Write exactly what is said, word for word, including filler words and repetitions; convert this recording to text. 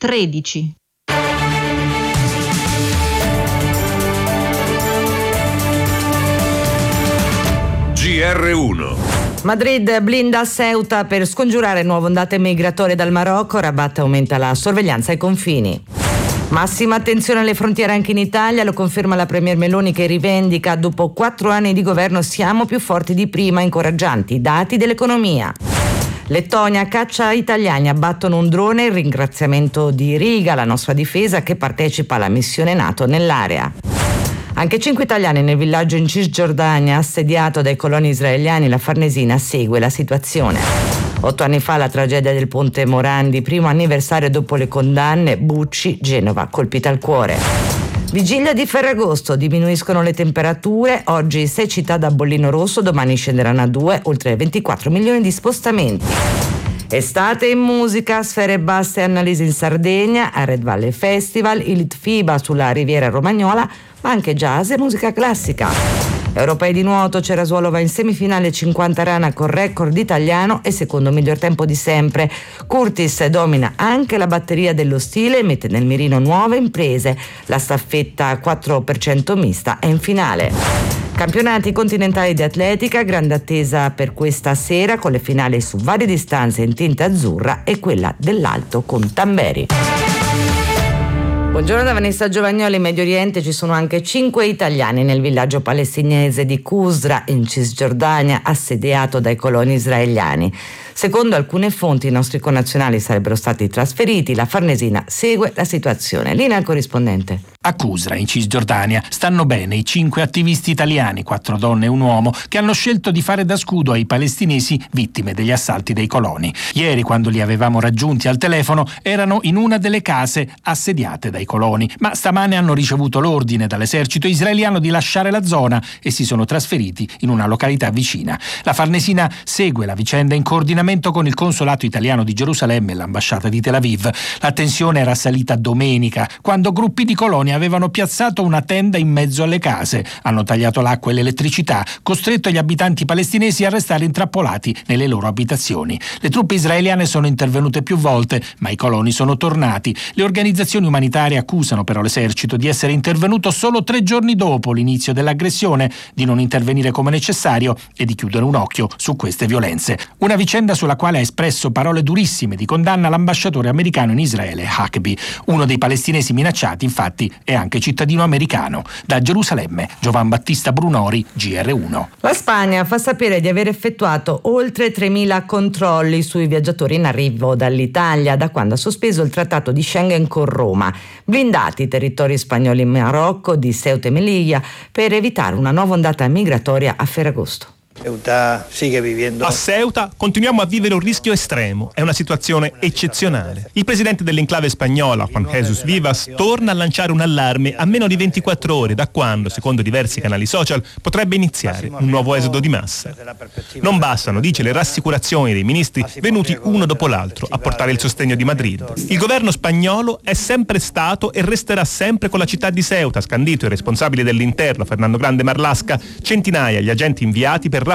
tredici. G R uno. Madrid blinda Ceuta per scongiurare nuove ondate migratorie dal Marocco. Rabat aumenta la sorveglianza ai confini. Massima attenzione alle frontiere anche in Italia, lo conferma la Premier Meloni, che rivendica: dopo quattro anni di governo siamo più forti di prima, incoraggianti i dati dell'economia. Lettonia, caccia italiani, abbattono un drone, il ringraziamento di Riga, la nostra difesa, che partecipa alla missione NATO nell'area. Anche cinque italiani nel villaggio in Cisgiordania assediato dai coloni israeliani. La Farnesina segue la situazione. Otto anni fa la tragedia del ponte Morandi, primo anniversario dopo le condanne. Bucci, Genova colpita al cuore. Vigilia di Ferragosto, diminuiscono le temperature, oggi sei città da bollino rosso, domani scenderanno a due, oltre ventiquattro milioni di spostamenti. Estate in musica, Sfere Basse e Annalisi in Sardegna, a Red Valley Festival, il Litfiba sulla Riviera Romagnola, ma anche jazz e musica classica. Europei di nuoto, Cerasuolo va in semifinale cinquanta rana con record italiano e secondo miglior tempo di sempre. Curtis domina anche la batteria dello stile e mette nel mirino nuove imprese. La staffetta quattro per cento mista è in finale. Campionati continentali di atletica, grande attesa per questa sera con le finali su varie distanze in tinta azzurra e quella dell'alto con Tamberi. Buongiorno da Vanessa Giovagnoli. In Medio Oriente ci sono anche cinque italiani nel villaggio palestinese di Qusra in Cisgiordania, assediato dai coloni israeliani. Secondo alcune fonti i nostri connazionali sarebbero stati trasferiti. La Farnesina segue la situazione. Linea al corrispondente. A Qusra, in Cisgiordania, stanno bene i cinque attivisti italiani, quattro donne e un uomo, che hanno scelto di fare da scudo ai palestinesi vittime degli assalti dei coloni. Ieri, quando li avevamo raggiunti al telefono, erano in una delle case assediate dai coloni, ma stamane hanno ricevuto l'ordine dall'esercito israeliano di lasciare la zona e si sono trasferiti in una località vicina. La Farnesina segue la vicenda in coordinamento con il consolato italiano di Gerusalemme e l'ambasciata di Tel Aviv. La tensione era salita domenica, quando gruppi di coloni avevano piazzato una tenda in mezzo alle case, hanno tagliato l'acqua e l'elettricità, costretto gli abitanti palestinesi a restare intrappolati nelle loro abitazioni. Le truppe israeliane sono intervenute più volte, ma i coloni sono tornati. Le organizzazioni umanitarie accusano però l'esercito di essere intervenuto solo tre giorni dopo l'inizio dell'aggressione, di non intervenire come necessario e di chiudere un occhio su queste violenze. Una vicenda sulla quale ha espresso parole durissime di condanna l'ambasciatore americano in Israele, Huckabee. Uno dei palestinesi minacciati, infatti, è anche cittadino americano. Da Gerusalemme, Giovan Battista Brunori, G R uno. La Spagna fa sapere di aver effettuato oltre tremila controlli sui viaggiatori in arrivo dall'Italia da quando ha sospeso il trattato di Schengen con Roma. Blindati i territori spagnoli in Marocco, di Ceuta e Melilla, per evitare una nuova ondata migratoria a Ferragosto. Ceuta sigue vivendo. A Ceuta continuiamo a vivere un rischio estremo, è una situazione eccezionale. Il presidente dell'enclave spagnola, Juan Jesus Vivas, torna a lanciare un allarme a meno di ventiquattro ore da quando, secondo diversi canali social, potrebbe iniziare un nuovo esodo di massa. Non bastano, dice, le rassicurazioni dei ministri venuti uno dopo l'altro a portare il sostegno di Madrid. Il governo spagnolo è sempre stato e resterà sempre con la città di Ceuta, ha scandito il responsabile dell'interno Fernando Grande Marlasca, centinaia gli agenti inviati per